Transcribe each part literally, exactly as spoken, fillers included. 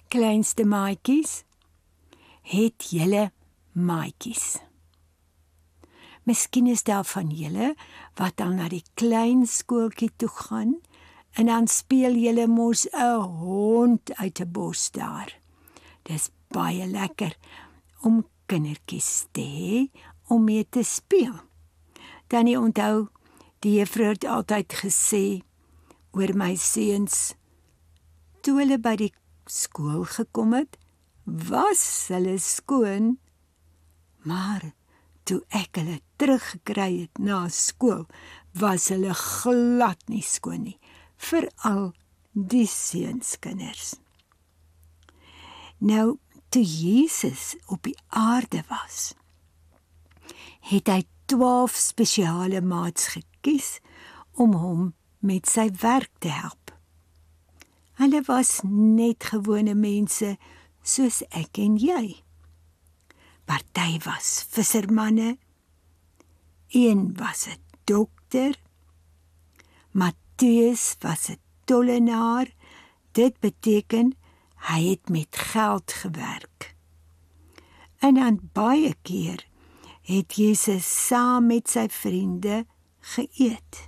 kleinste maatjies, het julle maatjies? Miskien is daar van julle wat dan na die klein skooltjie toe gaan en dan speel julle mos 'n hond uit 'n bos daar. Dis baie lekker om kindertjies te hê om mee te speel. Dan jy onthou, die juffrou het altyd gesê oor my seuns, toe hulle by die skool gekom het, was hulle skoon, maar toe ek hulle teruggekry het na skool, was hulle glad nie skoon nie, veral die seunskinders. Nou, toe Jesus op die aarde was, het hy twaalf spesiale maats gekies om hom met sy werk te help. Hulle was net gewone mense soos ek en jy. Party was vissermanne, een was 'n dokter, Matteus was 'n tollenaar, dit beteken hy het met geld gewerk. En dan baie keer het Jesus saam met sy vriende geëet.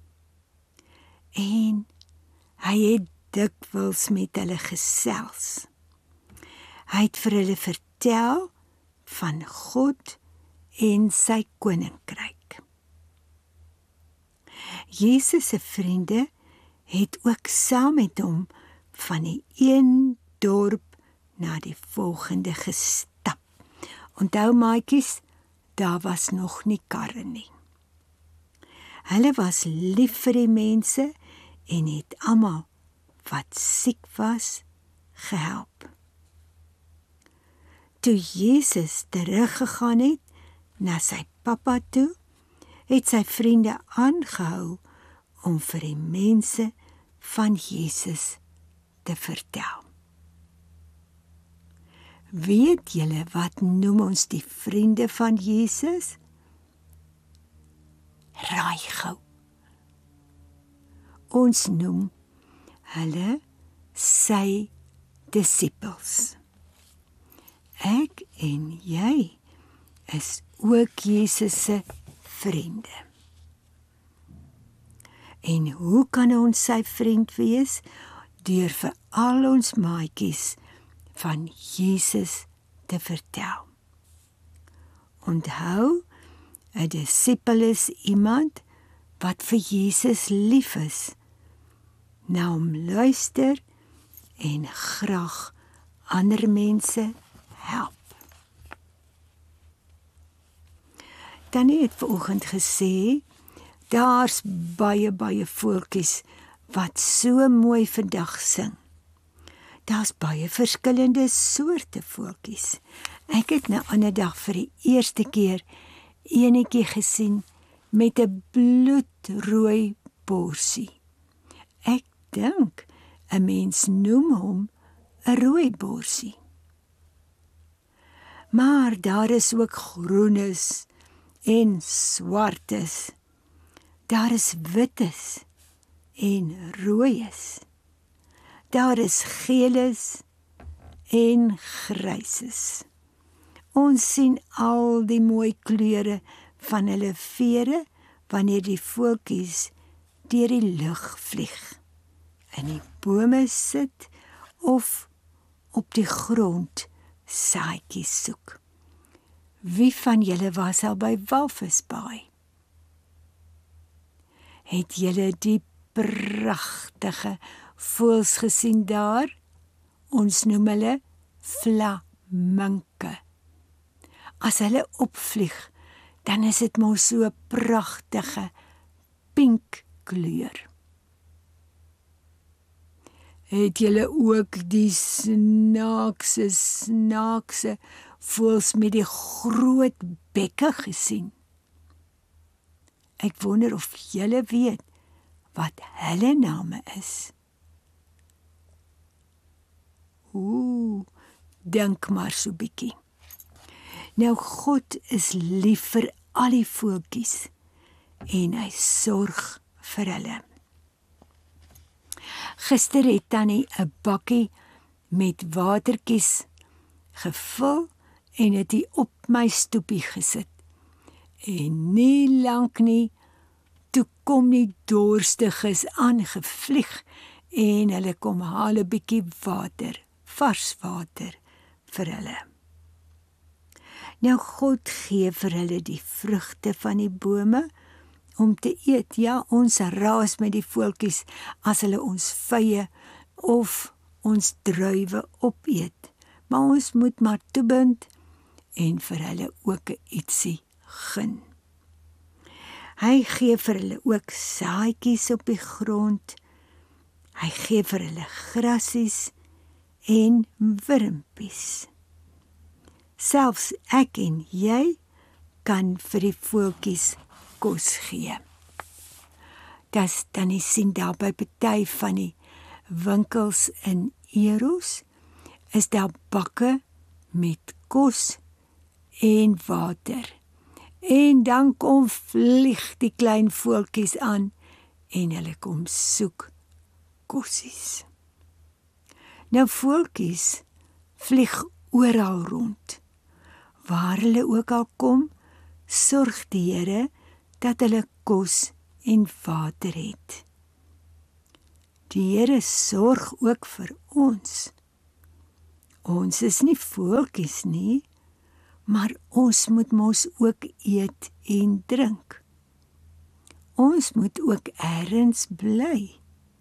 En hy het dikwels met hulle gesels. Hy het vir hulle vertel van God en sy koninkryk. Jesus se vriende het ook saam met hom van die een dorp na die volgende gestap. Onthou maatjies, daar was nog nie karre nie. Hulle was lief vir die mense en het almal wat siek was, gehelp. Toe Jesus teruggegaan het na sy pappa toe, het sy vriende aangehou om vir die mense van Jesus te vertel. Weet julle wat noem ons die vriende van Jesus? Raai gou. Ons noem hulle sy disippels. Ek en jy is ook Jesus se vriende. En hoe kan ons sy vriend wees? Deur vir al ons maatjies van Jesus te vertel. Onthou, 'n disipel is iemand wat vir Jesus lief is, na hom luister en graag ander mense help. Tannie het vanoggend gesê, daar's baie, baie voeltjies wat so mooi vandag sing. Daar's baie verskillende soorte voeltjies. Ek het nou ander dag vir die eerste keer enetjie gesien met 'n bloedrooi borsie. Ek dink 'n mens noem hom 'n rooi borsie. Maar daar is ook groenes en swartes. Daar is wites en rooies. Daar is geeles en gryses. Ons sien al die mooi kleure van hulle vere wanneer die voeltjies deur die lug vlieg, in die bome sit of op die grond saadjies soek. Wie van julle was al by Walvisbaai? Het julle die pragtige voëls gesien daar? Ons noem hulle flaminke. As hulle opvlieg, dan is dit mos so 'n pragtige pink kleur. Het julle ook die snaakse, snaakse voëls met die groot bekke gesien? Ek wonder of julle weet wat hulle name is. Ooh, dink maar so bietjie. Nou, God is lief vir al die voeltjies en hy sorg vir hulle. Gister het Tannie 'n bakkie met watertjies gevul en het hy op my stoepie gesit. En nie lank nie, toe kom die dorstiges aangevlieg en hulle kom haal 'n bietjie water, vars water vir hulle. Nou God gee vir hulle die vrugte van die bome om te eet. Ja, ons raas met die voeltjies as hulle ons vye of ons druiwe opeet. Maar ons moet maar toebind en vir hulle ook 'n ietsie gun. Hy gee vir hulle ook saadjies op die grond. Hy gee vir hulle grasies en wurmpies. Selfs ek en jy kan vir die voeltjies kos gee. Das dan is sien daar by party van die winkels in Eros, is daar bakke met kos en water. En dan kom vlieg die klein voeltjies aan en hulle kom soek kossies. Nou voeltjies vlieg oral rond. Waar hulle ook al kom, sorg die Here dat hulle kos en water het. Die Here sorg ook vir ons. Ons is nie voeltjies nie, maar ons moet mos ook eet en drink. Ons moet ook ergens bly.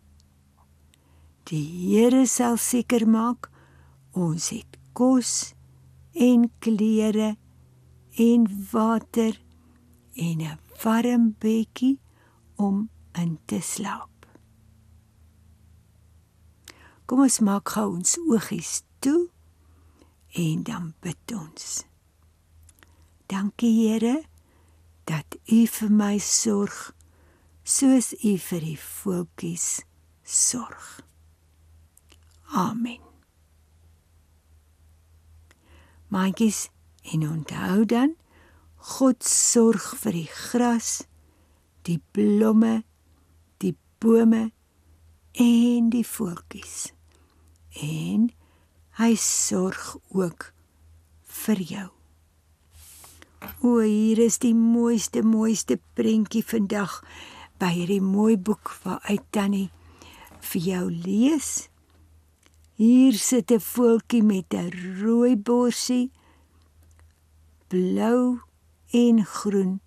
Die Here sal seker maak, ons het kos en klere en water en 'n warm bedjie om in te slaap. Kom ons maak gou ons oogies toe en dan bid ons. Dankie Here dat U vir my sorg soos U vir die voeltjies sorg. Amen. Maatjies, en onthou dan, God sorg vir die gras, die blomme, die bome en die voeltjies. En hy sorg ook vir jou. O, hier is die mooiste, mooiste prentjie vandag by hierdie mooi boek waaruit Tannie vir jou lees. Hier sit 'n voeltjie met 'n rooi borsie, blou en groen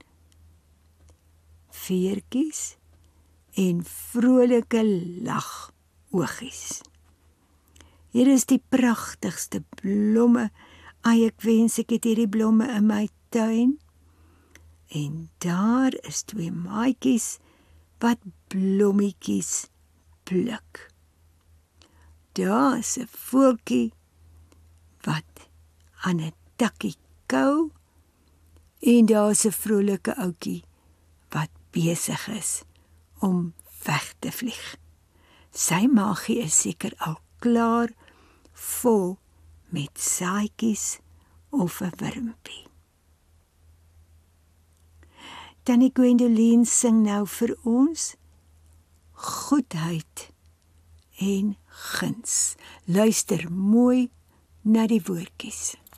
veertjies en vrolike lag oogies. Hier is die pragtigste blomme. Ai, ek wens ek het hierdie blomme in my tuin. En daar is twee maatjies wat blommetjies pluk. Daar is 'n voeltjie wat aan 'n takkie kou en daar is 'n vrolike ouetjie wat besig is om weg te vlieg. Sy maagie is seker al klaar vol met saadjies of 'n wurmpie. Tannie Gwendoline sing nou vir ons goedheid en guns. Luister mooi na die woordjies.